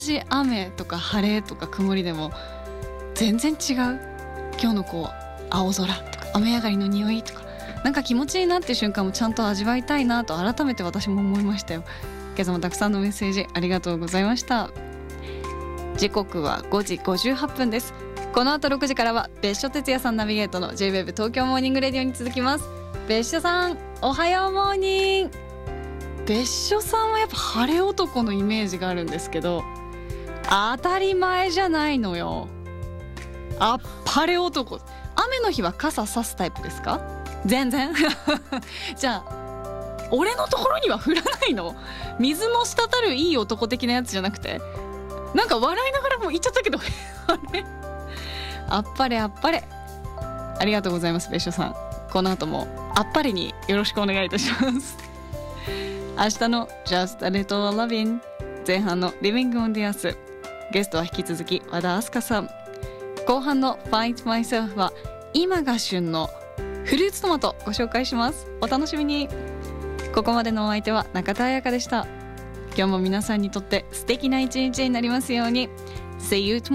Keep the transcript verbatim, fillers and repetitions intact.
雨とか晴れとか曇りでも全然違う。今日のこう青空とか雨上がりの匂いとか、なんか気持ちいいなっていう瞬間もちゃんと味わいたいなと改めて私も思いましたよ。今朝もたくさんのメッセージありがとうございました。時刻はごじごじゅうはっぷんです。この後ろくじからは別所哲也さんナビゲートの ジェイウェーブ 東京モーニングレディオに続きます。別所さんおはようモーニング。別所さんはやっぱ晴れ男のイメージがあるんですけど、当たり前じゃないのよ。あっぱれ男。雨の日は傘差すタイプですか？全然じゃあ俺のところには降らないの？水も滴るいい男的なやつじゃなくて、なんか笑いながらも言っちゃったけどあれあっぱれあっぱれ、ありがとうございます別所さん。この後もあっぱれによろしくお願いいたします明日の Just a Little Lovin' 前半の Living on the Earth、 ゲストは引き続き和田明日香さん、後半の Find Myself は今が旬のフルーツトマトご紹介します。お楽しみに。ここまでのお相手は中田彩香でした。今日も皆さんにとって素敵な一日になりますように。 See you tomorrow